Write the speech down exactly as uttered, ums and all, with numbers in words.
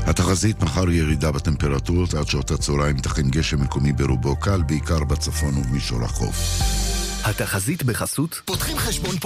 התחזית מחר ירידה בטמפרטורות עד שעות הצהריים, תכן גשם מקומי ברובו קל, בעיקר בצפון ובמישור החוף. התחזית בחסות פותחים חשבון